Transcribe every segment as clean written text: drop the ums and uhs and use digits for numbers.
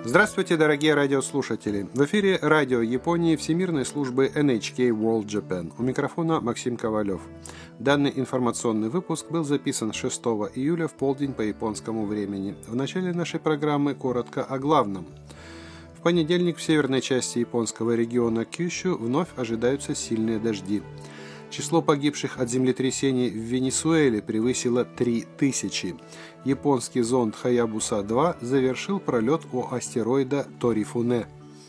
Здравствуйте, дорогие радиослушатели! В эфире радио Японии Всемирной службы NHK World Japan. У микрофона Максим Ковалев. Данный информационный выпуск был записан 6 июля в полдень по японскому времени. В начале нашей программы коротко о главном. В понедельник в северной части японского региона Кюсю вновь ожидаются сильные дожди. Число погибших от землетрясений в Венесуэле превысило 3000. Японский зонд Хаябуса-2 завершил пролет у астероида Торифуне.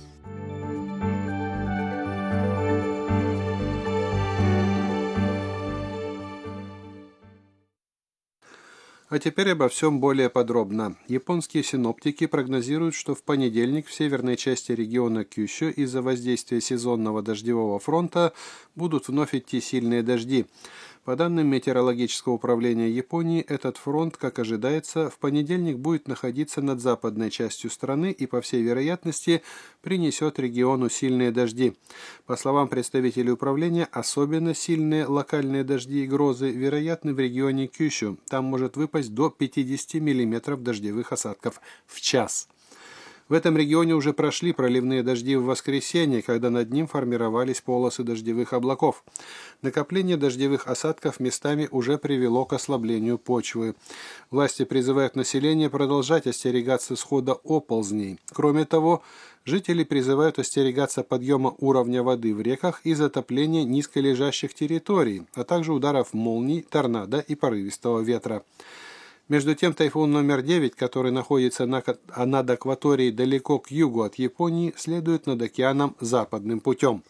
А теперь обо всем более подробно. Японские синоптики прогнозируют, что в понедельник в северной части региона Кюсю из-за воздействия сезонного дождевого фронта будут вновь идти сильные дожди. По данным Метеорологического управления Японии, этот фронт, как ожидается, в понедельник будет находиться над западной частью страны и, по всей вероятности, принесет региону сильные дожди. По словам представителей управления, особенно сильные локальные дожди и грозы вероятны в регионе Кюсю. Там может выпасть до 50 мм дождевых осадков в час. В этом регионе уже прошли проливные дожди в воскресенье, когда над ним формировались полосы дождевых облаков. Накопление дождевых осадков местами уже привело к ослаблению почвы. Власти призывают население продолжать остерегаться схода оползней. Кроме того, жители призывают остерегаться подъема уровня воды в реках и затопления низколежащих территорий, а также ударов молний, торнадо и порывистого ветра. Между тем, тайфун номер 9, который находится над акваторией далеко к югу от Японии, следует над океаном западным путем.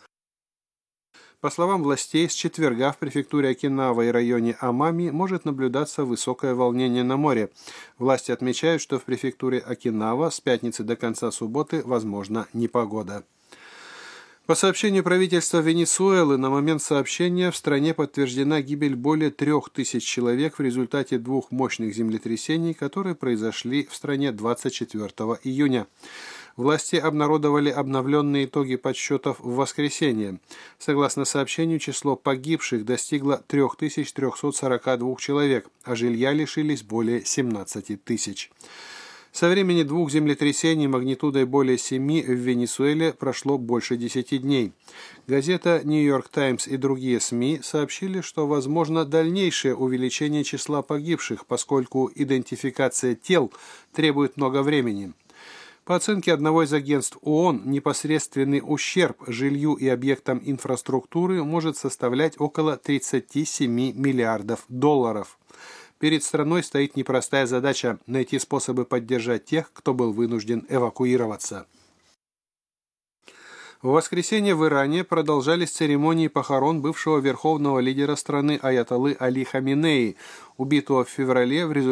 По словам властей, с четверга в префектуре Окинава и районе Амами может наблюдаться высокое волнение на море. Власти отмечают, что в префектуре Окинава с пятницы до конца субботы возможна непогода. По сообщению правительства Венесуэлы, на момент сообщения в стране подтверждена гибель более 3000 человек в результате двух мощных землетрясений, которые произошли в стране 24 июня. Власти обнародовали обновленные итоги подсчетов в воскресенье. Согласно сообщению, число погибших достигло 3342 человек, а жилья лишились более 17 тысяч. Со времени двух землетрясений магнитудой более 7 в Венесуэле прошло больше 10 дней. Газета «Нью-Йорк Таймс» и другие СМИ сообщили, что возможно дальнейшее увеличение числа погибших, поскольку идентификация тел требует много времени. По оценке одного из агентств ООН, непосредственный ущерб жилью и объектам инфраструктуры может составлять около 37 миллиардов долларов. Перед страной стоит непростая задача – найти способы поддержать тех, кто был вынужден эвакуироваться. В воскресенье в Иране продолжались церемонии похорон бывшего верховного лидера страны аятоллы Али Хаминеи, убитого в феврале в результате